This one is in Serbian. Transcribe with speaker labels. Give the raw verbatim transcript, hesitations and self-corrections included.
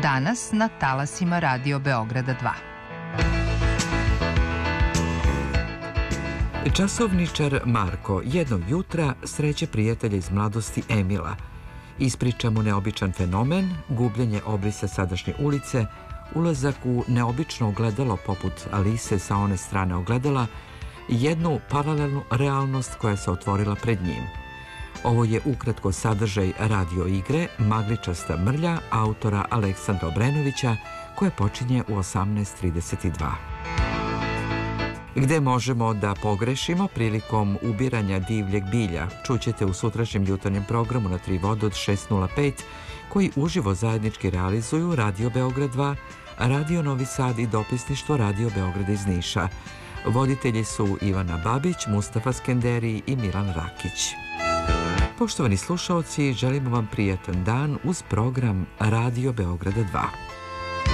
Speaker 1: danas na talasima Radio Beograda dva.
Speaker 2: Časovničar Marko jednog jutra sreće prijatelja iz mladosti Emila. Ispriča mu neobičan fenomen, gubljenje obrisa sadašnje ulice, ulazak u neobično ogledalo poput Alise sa one strane ogledala i jednu paralelnu realnost koja se otvorila pred njim. Ovo je ukratko sadržaj radio igre Magličasta mrlja autora Aleksandra Obrenovića koje počinje u osamnaest trideset dva. Gde možemo da pogrešimo prilikom ubiranja divljeg bilja, čućete u sutrašnjem jutarnjem programu na Tri vode od šest nula pet, koji uživo zajednički realizuju Radio Beograd dva, Radio Novi Sad i dopisništvo Radio Beograda iz Niša. Voditelji su Ivana Babić, Mustafa Skenderi i Milan Rakić. Poštovani slušaoci, želimo vam prijatan dan uz program Radio Beograda dva.